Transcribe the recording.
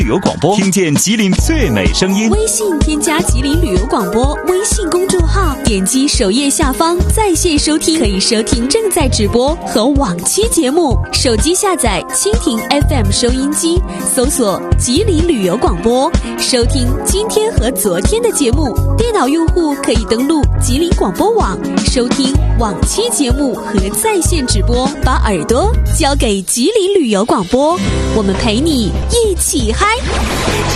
旅游广播，听见吉林最美声音。 微信添加吉林旅游广播微信公众号，点击首页下方在线收听，可以收听正在直播和往期节目。手机下载蜻蜓 FM 收音机，搜索吉林旅游广播，收听今天和昨天的节目。电脑用户可以登录吉林广播网，收听往期节目和在线直播。把耳朵交给吉林旅游广播，我们陪你一起嗨。